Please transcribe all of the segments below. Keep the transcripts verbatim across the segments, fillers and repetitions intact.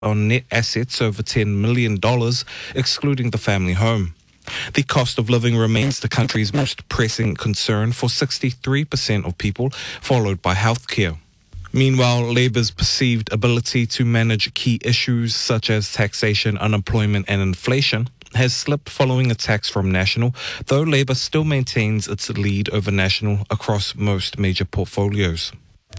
on net assets over ten million dollars, excluding the family home. The cost of living remains the country's most pressing concern for sixty-three percent of people, followed by healthcare. Meanwhile, Labour's perceived ability to manage key issues such as taxation, unemployment and inflation has slipped following attacks from National, though Labour still maintains its lead over National across most major portfolios.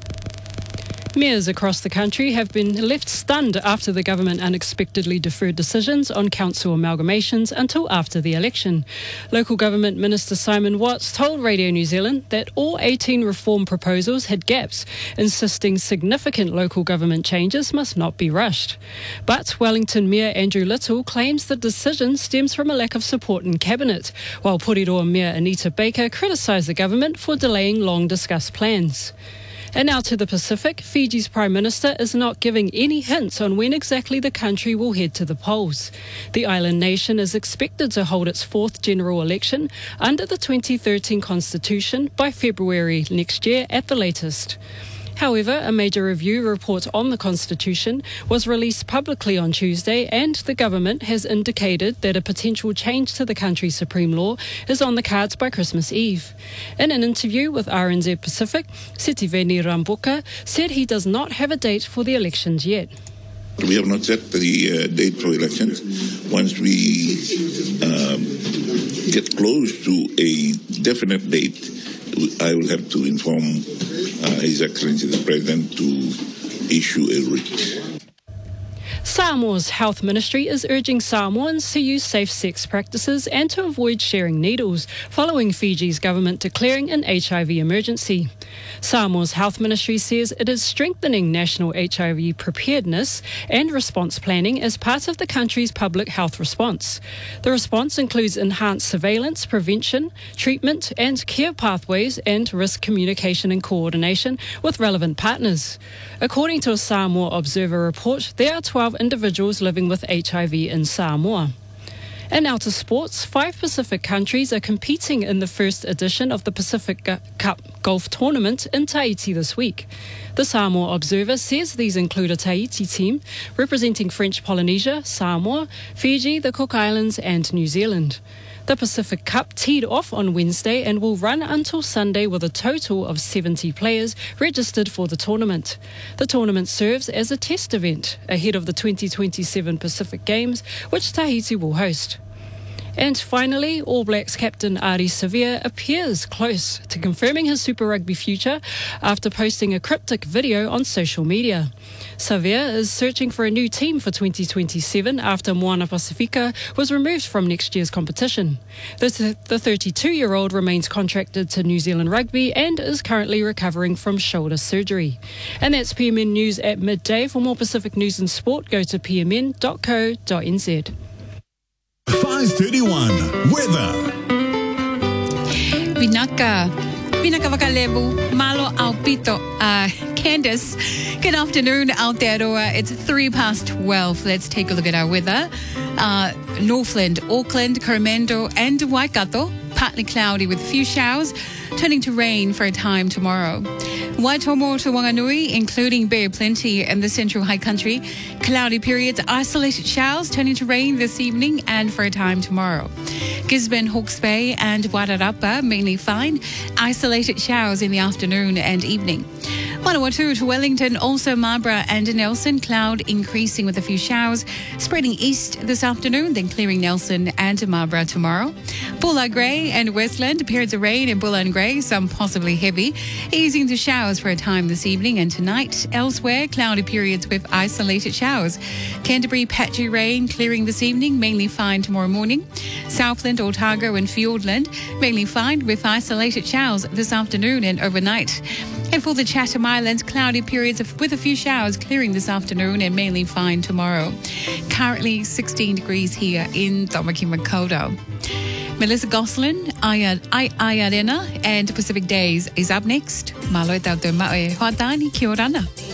Mayors across the country have been left stunned after the government unexpectedly deferred decisions on council amalgamations until after the election. Local Government Minister Simon Watts told Radio New Zealand that all eighteen reform proposals had gaps, insisting significant local government changes must not be rushed. But Wellington Mayor Andrew Little claims the decision stems from a lack of support in Cabinet, while Porirua Mayor Anita Baker criticised the government for delaying long-discussed plans. And now to the Pacific, Fiji's Prime Minister is not giving any hints on when exactly the country will head to the polls. The island nation is expected to hold its fourth general election under the twenty thirteen Constitution by February next year at the latest. However, a major review report on the Constitution was released publicly on Tuesday, and the government has indicated that a potential change to the country's supreme law is on the cards by Christmas Eve. In an interview with R N Z Pacific, Sitiveni Rambuka said he does not have a date for the elections yet. We have not set the uh, date for elections. Once we um, get close to a definite date, I will have to inform uh, His Excellency the President to issue a writ. Samoa's Health Ministry is urging Samoans to use safe sex practices and to avoid sharing needles, following Fiji's government declaring an H I V emergency. Samoa's Health Ministry says it is strengthening national H I V preparedness and response planning as part of the country's public health response. The response includes enhanced surveillance, prevention, treatment and care pathways and risk communication and coordination with relevant partners. According to a Samoa Observer report, there are twelve individuals living with H I V in Samoa. And now to sports. Five Pacific countries are competing in the first edition of the Pacific Cup Golf Tournament in Tahiti this week. The Samoa Observer says these include a Tahiti team representing French Polynesia, Samoa, Fiji, the Cook Islands and New Zealand. The Pacific Cup teed off on Wednesday and will run until Sunday with a total of seventy players registered for the tournament. The tournament serves as a test event ahead of the twenty twenty-seven Pacific Games, which Tahiti will host. And finally, All Blacks captain Ari Savea appears close to confirming his Super Rugby future after posting a cryptic video on social media. Savea is searching for a new team for twenty twenty-seven after Moana Pacifica was removed from next year's competition. The thirty-two-year-old remains contracted to New Zealand Rugby and is currently recovering from shoulder surgery. And that's P M N News at midday. For more Pacific news and sport, go to p m n dot co dot n z. five thirty-one weather. Vinaka. Vinaka Vakalebu, Malo Alpito, uh, Candice. Good afternoon, Aotearoa. It's three past twelve. Let's take a look at our weather. Uh, Northland, Auckland, Coromandel and Waikato. Partly cloudy with a few showers, turning to rain for a time tomorrow. Waitomo to Wanganui, including Bay of Plenty and the Central High Country. Cloudy periods, isolated showers, turning to rain this evening and for a time tomorrow. Gisborne, Hawke's Bay and Wairarapa, mainly fine. Isolated showers in the afternoon and evening. Manawatu to Wellington, also Marlborough and Nelson, cloud increasing with a few showers, spreading east this afternoon, then clearing Nelson and Marlborough tomorrow. Bulla Grey and Westland, periods of rain in Bulla and Grey, some possibly heavy, easing to showers for a time this evening and tonight. Elsewhere, cloudy periods with isolated showers. Canterbury, patchy rain, clearing this evening, mainly fine tomorrow morning. Southland, Otago and Fiordland, mainly fine with isolated showers this afternoon and overnight. And for the Chatham Islands, cloudy periods of, with a few showers clearing this afternoon and mainly fine tomorrow. Currently sixteen degrees here in Tamaki Makaurau. Melissa Gosselin, Ayarena and Pacific Days is up next. Malo e tau te maue. Hoa tāni, kia ora ana.